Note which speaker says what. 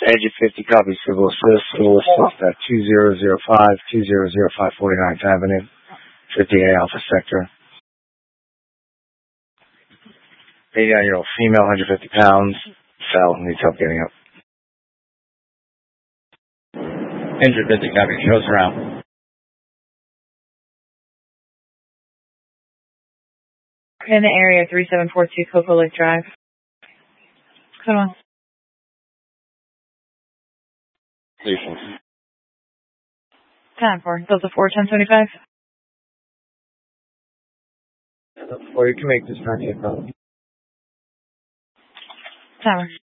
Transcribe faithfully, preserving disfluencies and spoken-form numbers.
Speaker 1: Engine fifty copies civil assist, civil assist at two zero zero five, two zero zero five forty-ninth Avenue, fifty-eight Alpha Sector. eighty-nine-year-old female, one hundred fifty pounds, fell, needs help getting up. Engine fifty copies, shows around.
Speaker 2: In the area, three seven four two Cocoa Lake Drive. Come on.
Speaker 1: Station.
Speaker 2: Time for Delta four ten seventy-five.
Speaker 1: Or you can make this contact call.
Speaker 2: Timer.